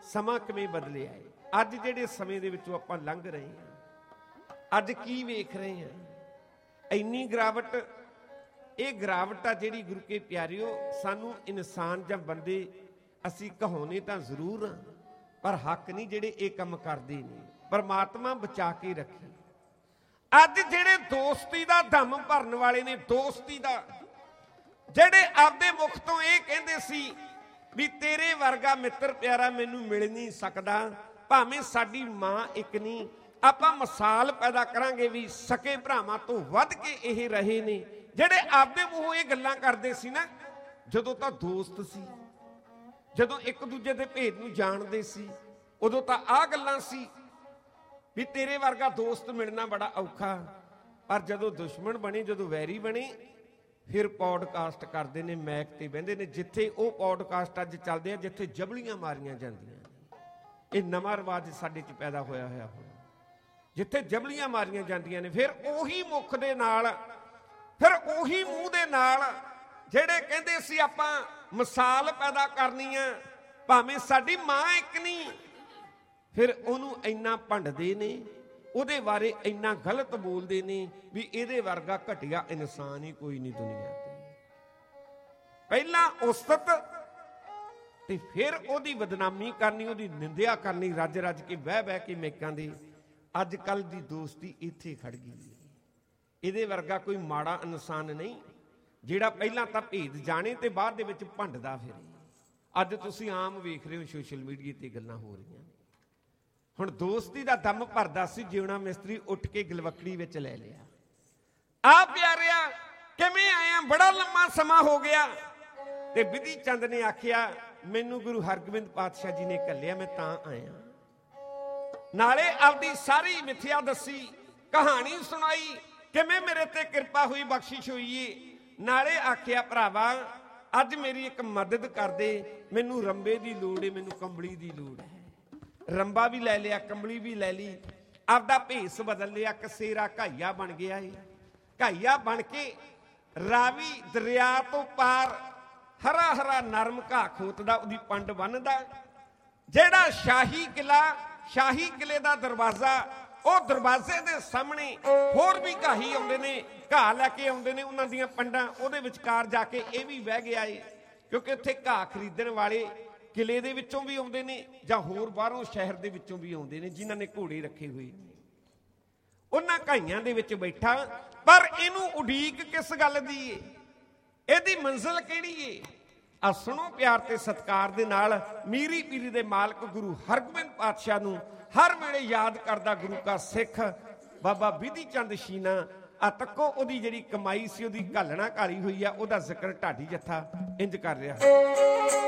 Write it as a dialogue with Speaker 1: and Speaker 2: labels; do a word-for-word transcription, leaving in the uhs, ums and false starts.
Speaker 1: ਸਮਾਂ ਕਿਵੇਂ ਬਦਲਿਆ ਹੈ। ਅੱਜ ਜਿਹੜੇ ਸਮੇਂ ਦੇ ਵਿੱਚੋਂ ਆਪਾਂ ਲੰਘ ਰਹੇ ਹਾਂ, ਅੱਜ ਕੀ ਵੇਖ ਰਹੇ ਹਾਂ, ਇੰਨੀ ਗਿਰਾਵਟ। ਇਹ ਗਿਰਾਵਟ ਆ ਜਿਹੜੀ ਗੁਰੂ ਕੇ ਪਿਆਰਿਓ, ਸਾਨੂੰ ਇਨਸਾਨ ਜਾਂ ਬੰਦੇ ਅਸੀਂ ਕਹਾਉਣੇ ਤਾਂ ਜ਼ਰੂਰ ਹਾਂ, ਪਰ ਹੱਕ ਨਹੀਂ ਜਿਹੜੇ ਇਹ ਕੰਮ ਕਰਦੇ ਨੇ। ਪਰਮਾਤਮਾ ਬਚਾ ਕੇ ਰੱਖੇ। ਅੱਜ ਜਿਹੜੇ ਦੋਸਤੀ ਦਾ ਦਮ ਭਰਨ ਵਾਲੇ ਨੇ, ਦੋਸਤੀ ਦਾ, ਜਿਹੜੇ ਆਪਦੇ ਮੁਖ ਤੋਂ ਇਹ ਕਹਿੰਦੇ ਸੀ ਵੀ ਤੇਰੇ ਵਰਗਾ ਮਿੱਤਰ ਪਿਆਰਾ ਮੈਨੂੰ ਮਿਲ ਨਹੀਂ ਸਕਦਾ, ਭਾਵੇਂ ਸਾਡੀ ਮਾਂ ਇੱਕ ਨਹੀਂ, ਆਪਾਂ ਮਿਸਾਲ ਪੈਦਾ ਕਰਾਂਗੇ ਵੀ ਸਕੇ ਭਰਾਵਾਂ ਤੋਂ ਵੱਧ ਕੇ ਇਹ ਰਹੇ ਨੇ। ਜਿਹੜੇ ਆਪਦੇ ਮੂੰਹੋਂ ਇਹ ਗੱਲਾਂ ਕਰਦੇ ਸੀ ਨਾ, ਜਦੋਂ ਤਾਂ ਦੋਸਤ ਸੀ, ਜਦੋਂ ਇੱਕ ਦੂਜੇ ਦੇ ਭੇਦ ਨੂੰ ਜਾਣਦੇ ਸੀ, ਉਦੋਂ ਤਾਂ ਆਹ ਗੱਲਾਂ ਸੀ ਵੀ ਤੇਰੇ ਵਰਗਾ ਦੋਸਤ ਮਿਲਣਾ ਬੜਾ ਔਖਾ। ਪਰ ਜਦੋਂ ਦੁਸ਼ਮਣ ਬਣੇ, ਜਦੋਂ ਵੈਰੀ ਬਣੇ, ਫਿਰ ਪੌਡਕਾਸਟ ਕਰਦੇ ਨੇ, ਮੈਕ ਤੇ ਬਹਿੰਦੇ ਨੇ। ਜਿੱਥੇ ਉਹ ਪੌਡਕਾਸਟ ਅੱਜ ਚੱਲਦੇ ਆ ਜਿੱਥੇ ਜਬਲੀਆਂ ਮਾਰੀਆਂ ਜਾਂਦੀਆਂ ਨੇ। ਇਹ ਨਵਾਂ ਰਿਵਾਜ ਸਾਡੇ 'ਚ ਪੈਦਾ ਹੋਇਆ ਹੋਇਆ ਹੁਣ, ਜਿੱਥੇ ਜਬਲੀਆਂ ਮਾਰੀਆਂ ਜਾਂਦੀਆਂ ਨੇ। ਫਿਰ ਉਹੀ ਮੁੱਖ ਦੇ ਨਾਲ, ਫਿਰ ਉਹੀ ਮੂੰਹ ਦੇ ਨਾਲ ਜਿਹੜੇ ਕਹਿੰਦੇ ਸੀ ਆਪਾਂ ਮਿਸਾਲ ਪੈਦਾ ਕਰਨੀ ਆ, ਭਾਵੇਂ ਸਾਡੀ ਮਾਂ ਇੱਕ ਨਹੀਂ, ਫਿਰ ਉਹਨੂੰ ਇੰਨਾ ਭੰਡਦੇ ਨੇ, ਉਹਦੇ ਬਾਰੇ ਇੰਨਾ ਗਲਤ ਬੋਲਦੇ ਨੇ ਵੀ ਇਹਦੇ ਵਰਗਾ ਘਟੀਆ ਇਨਸਾਨ ਹੀ ਕੋਈ ਨਹੀਂ ਦੁਨੀਆ ਤੇ। ਪਹਿਲਾਂ ਉਸਤਤ ਤੇ ਫਿਰ ਉਹਦੀ ਬਦਨਾਮੀ ਕਰਨੀ, ਉਹਦੀ ਨਿੰਦਿਆ ਕਰਨੀ, ਰੱਜ ਰੱਜ ਕੇ ਬਹਿ ਬਹਿ ਕੇ ਮੇਕਾਂ ਦੀ। ਅੱਜ ਕੱਲ ਦੀ ਦੋਸਤੀ ਇੱਥੇ ਖੜ ਗਈ। ਇਹਦੇ ਵਰਗਾ ਕੋਈ ਮਾੜਾ ਇਨਸਾਨ ਨਹੀਂ ਜਿਹੜਾ ਪਹਿਲਾਂ ਤਾਂ ਭੇਦ ਜਾਣੇ ਤੇ ਬਾਅਦ ਦੇ ਵਿੱਚ ਭੰਡਦਾ ਫਿਰੇ। ਅੱਜ ਤੁਸੀਂ ਆਮ ਵੇਖ ਰਹੇ ਹੋ ਸੋਸ਼ਲ ਮੀਡੀਆ ਤੇ ਗੱਲਾਂ ਹੋ ਰਹੀਆਂ। ਹੁਣ ਦੋਸਤੀ ਦਾ ਦਮ ਭਰਦਾ ਸੀ, ਜਿਉਣਾ ਮਿਸਤਰੀ ਉੱਠ ਕੇ ਗਲਵੱਕੜੀ ਵਿੱਚ ਲੈ ਲਿਆ। ਆ ਪਿਆਰਿਆ ਕਿਵੇਂ ਆਇਆ, ਬੜਾ ਲੰਮਾ ਸਮਾਂ ਹੋ ਗਿਆ। ਤੇ ਵਿਧੀ ਚੰਦ ਨੇ ਆਖਿਆ ਮੈਨੂੰ ਗੁਰੂ ਹਰਗੋਬਿੰਦ ਪਾਤਸ਼ਾਹ ਜੀ ਨੇ ਘੱਲਿਆ, ਮੈਂ ਤਾਂ ਆਇਆ। ਨਾਲੇ ਆਪਦੀ ਸਾਰੀ ਮਿੱਥਿਆ ਦੱਸੀ, ਕਹਾਣੀ ਸੁਣਾਈ, ਕਿਵੇਂ ਮੇਰੇ ਤੇ ਕਿਰਪਾ ਹੋਈ, ਬਖਸ਼ਿਸ਼ ਹੋਈ ਏ। ਨਾਲੇ ਆਖਿਆ ਭਰਾਵਾ ਅੱਜ ਮੇਰੀ ਇੱਕ ਮਦਦ ਕਰ ਦੇ, ਮੈਨੂੰ ਰੰਬੇ ਦੀ ਲੋੜ ਏ, ਮੈਨੂੰ ਕੰਬਲੀ ਦੀ ਲੋੜ ਹੈ। ਰੰਬਾ ਵੀ ਲੈ ਲਿਆ, ਕੰਬਲੀ ਵੀ ਲੈ ਲਈ, ਆਪਦਾ ਭੇਸ ਬਦਲ ਲਿਆ, ਕਸੇਰਾ ਘਾਈਆ ਬਣ ਗਿਆ ਏ। ਘਾਈਆ ਬਣ ਕੇ ਰਾਵੀ ਦਰਿਆ ਤੋਂ ਪਾਰ ਹਰਾ ਹਰਾ ਨਰਮ ਘਾਹ ਖੋਤਦਾ, ਉਹਦੀ ਪੰਡ ਬੰਨਦਾ। ਜਿਹੜਾ ਸ਼ਾਹੀ ਕਿਲਾ, ਸ਼ਾਹੀ ਕਿਲੇ ਦਾ ਦਰਵਾਜ਼ਾ, ਉਹ ਦਰਵਾਜ਼ੇ ਦੇ ਸਾਹਮਣੇ ਹੋਰ ਵੀ ਘਾਹੀ ਆਉਂਦੇ ਨੇ, ਘਾਹ ਲੈ ਕੇ ਆਉਂਦੇ ਨੇ, ਉਹਨਾਂ ਦੀਆਂ ਪੰਡਾਂ ਉਹਦੇ ਵਿਚਕਾਰ ਜਾ ਕੇ ਇਹ ਵੀ ਬਹਿ ਗਿਆ ਏ। ਕਿਉਂਕਿ ਉੱਥੇ ਘਾਹ ਖਰੀਦਣ ਵਾਲੇ ਕਿਲੇ ਦੇ ਵਿੱਚੋਂ ਵੀ ਆਉਂਦੇ ਨੇ ਜਾਂ ਹੋਰ ਬਾਹਰੋਂ ਸ਼ਹਿਰ ਦੇ ਵਿੱਚੋਂ ਵੀ ਆਉਂਦੇ ਨੇ, ਜਿਨ੍ਹਾਂ ਨੇ ਘੋੜੇ ਰੱਖੇ ਹੋਏ। ਉਹਨਾਂ ਘਾਈਆਂ ਦੇ ਵਿੱਚ ਬੈਠਾ, ਪਰ ਇਹਨੂੰ ਉਡੀਕ ਕਿਸ ਗੱਲ ਦੀ ਏ, ਇਹਦੀ ਮੰਜ਼ਿਲ ਕਿਹੜੀ ਏ? ਆ ਸੁਣੋ ਪਿਆਰ ਤੇ ਸਤਿਕਾਰ ਦੇ ਨਾਲ। ਮੀਰੀ ਪੀਰੀ ਦੇ ਮਾਲਕ ਗੁਰੂ ਹਰਗੋਬਿੰਦ ਪਾਤਸ਼ਾਹ ਨੂੰ ਹਰ ਵੇਲੇ ਯਾਦ ਕਰਦਾ ਗੁਰੂ ਕਾ ਸਿੱਖ ਬਾਬਾ ਵਿਧੀ ਚੰਦ ਸ਼ੀਨਾ। ਆ ਤੱਕੋ ਉਹਦੀ ਜਿਹੜੀ ਕਮਾਈ ਸੀ, ਉਹਦੀ ਘਾਲਣਾ ਘਾਲੀ ਹੋਈ ਆ, ਉਹਦਾ ਜ਼ਿਕਰ ਢਾਡੀ ਜੱਥਾ ਇੰਜ ਕਰ ਰਿਹਾ।